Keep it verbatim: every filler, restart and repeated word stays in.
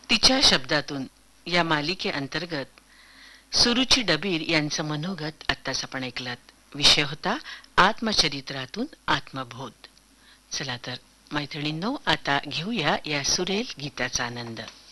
तिच्या शब्दातून या मालिकेअंतर्गत सुरुची डबीर यांचं मनोगत आत्ताच आपण ऐकलात. विषय होता आत्मचरित्रातून आत्मबोध. चला तर मैत्रिणींनो, आता घेऊया या सुरेल गीताचा आनंद.